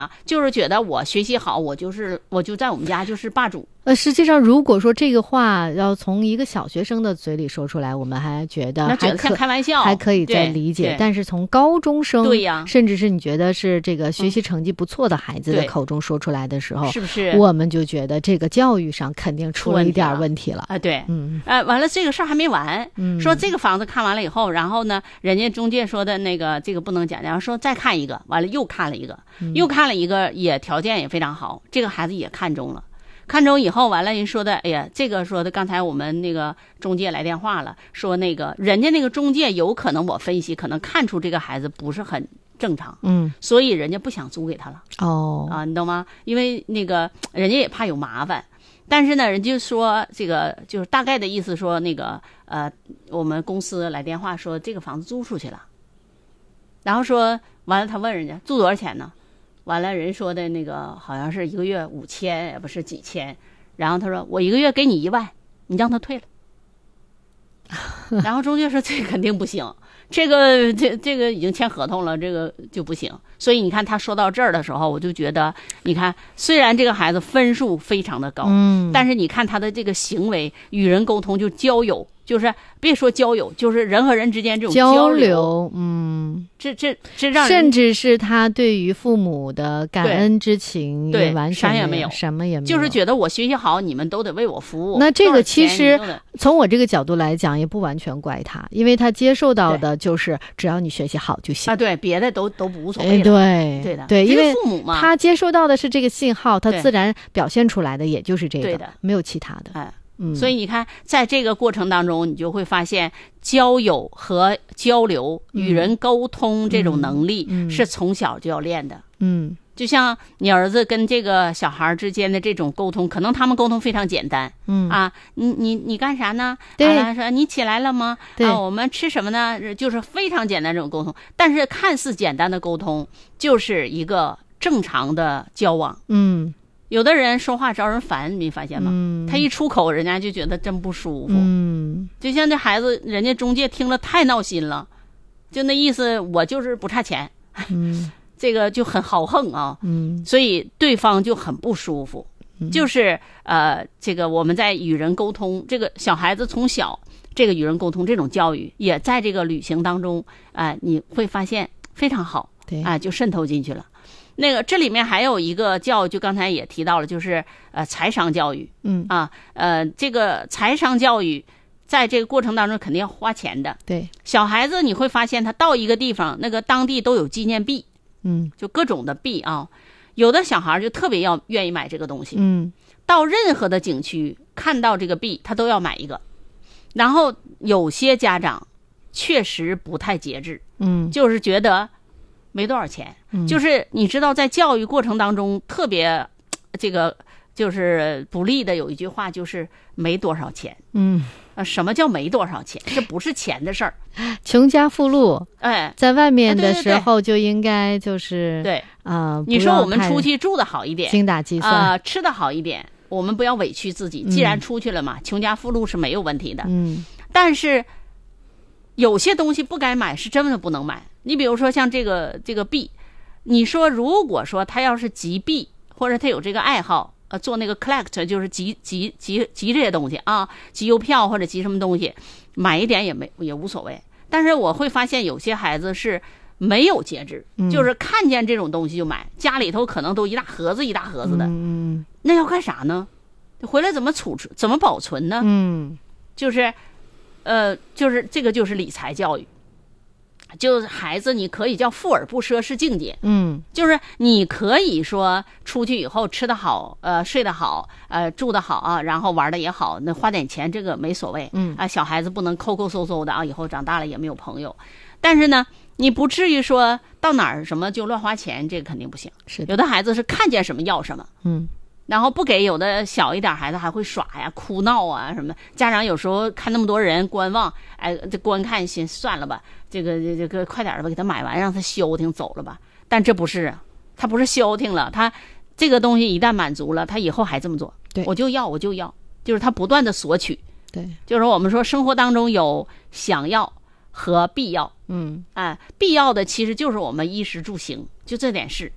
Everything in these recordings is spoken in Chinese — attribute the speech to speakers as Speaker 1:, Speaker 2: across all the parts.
Speaker 1: 就是觉得我学习好，我就在我们家就是霸主。
Speaker 2: 实际上如果说这个话要从一个小学生的嘴里说出来，我们还觉得
Speaker 1: 像开玩笑，
Speaker 2: 还可以再理解，但是从高中生，
Speaker 1: 对呀，
Speaker 2: 甚至是你觉得是这个学习成绩不错的孩子的口中说出来的时候，
Speaker 1: 是不是
Speaker 2: 我们就觉得这个教育上肯定出了一点问题了
Speaker 1: 啊？对，完了这个事儿还没完，说这个房子看完了以后，然后呢，人家中介说的那个这个不能讲，然后说再看一个，完了又看了一个，又看了一个，也条件也非常好，这个孩子也看中了。看中以后，完了人说的，哎呀，这个说的，刚才我们那个中介来电话了，说那个人家那个中介有可能我分析，可能看出这个孩子不是很正常，所以人家不想租给他了。你懂吗？因为那个人家也怕有麻烦，但是呢，人家说这个就是大概的意思说那个我们公司来电话说这个房子租出去了，然后说完了他问人家租多少钱呢？完了人说的那个好像是一个月5000，也不是几千，然后他说我一个月给你1万，你让他退了。然后中介说这肯定不行，这个已经签合同了，这个就不行。所以你看他说到这儿的时候，我就觉得你看虽然这个孩子分数非常的高，但是你看他的这个行为与人沟通，就交友，就是别说交友，就是人和人之间这种交流，这让人
Speaker 2: 甚至是他对于父母的感恩之情也完全没有，什么也没有，
Speaker 1: 就是觉得我学习好，你们都得为我服务。
Speaker 2: 那这个其实从我这个角度来讲，也不完全怪他，因为他接受到的就是只要你学习好就行
Speaker 1: 对，别的都无所谓。
Speaker 2: 对，因为
Speaker 1: 父母嘛，
Speaker 2: 他接受到的是这个信号，他自然表现出来的也就是这个，没有其他的。
Speaker 1: 所以你看在这个过程当中，你就会发现交友和交流、与人沟通这种能力是从小就要练的。就像你儿子跟这个小孩之间的这种沟通，可能他们沟通非常简单。你干啥呢？
Speaker 2: 对，
Speaker 1: 说你起来了吗？我们吃什么呢？就是非常简单这种沟通。但是看似简单的沟通，就是一个正常的交往。有的人说话招人烦，你发现吗？他一出口，人家就觉得真不舒服。就像这孩子，人家中介听了太闹心了，就那意思，我就是不差钱。这个就很豪横啊。所以对方就很不舒服。就是这个我们在与人沟通，这个小孩子从小这个与人沟通这种教育，也在这个旅行当中你会发现非常好。就渗透进去了。那个这里面还有一个教育，就刚才也提到了，就是财商教育。这个财商教育在这个过程当中肯定要花钱的。
Speaker 2: 对，
Speaker 1: 小孩子你会发现他到一个地方，那个当地都有纪念币，就各种的币啊。有的小孩就特别愿意买这个东西。到任何的景区看到这个币，他都要买一个。然后有些家长确实不太节制，就是觉得没多少钱。就是你知道在教育过程当中特别这个就是不利的有一句话，就是没多少钱。什么叫没多少钱？这不是钱的事儿。
Speaker 2: 穷家富路，在外面的时候就应该就是
Speaker 1: 对你说我们出去住的好一点，
Speaker 2: 精打细算，
Speaker 1: 吃的好一点，我们不要委屈自己。既然出去了嘛，穷家富路是没有问题的。但是有些东西不该买，是真的不能买。你比如说像这个币，你说如果说他要是集币，或者他有这个爱好，做那个 collect， 就是集这些东西啊，集邮票或者集什么东西，买一点也无所谓。但是我会发现有些孩子是没有节制，就是看见这种东西就买，家里头可能都一大盒子一大盒子的。那要干啥呢？回来怎么保存呢？就是这个就是理财教育。就是孩子你可以叫富而不奢是境界。就是你可以说出去以后吃得好，睡得好，住得好啊，然后玩的也好，那花点钱这个没所谓。小孩子不能抠抠搜搜的啊，以后长大了也没有朋友。但是呢，你不至于说到哪儿什么就乱花钱，这个肯定不行。有的孩子是看见什么要什么。然后不给，有的小一点孩子还会耍呀、哭闹啊什么的。家长有时候看那么多人观望，这观看先算了吧，这个快点吧，给他买完，让他消停走了吧。但这不是，他不是消停了，他这个东西一旦满足了，他以后还这么做。我就要，就是他不断的索取。就是我们说生活当中有想要和必要。必要的其实就是我们衣食住行，就这点事。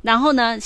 Speaker 1: 然后呢，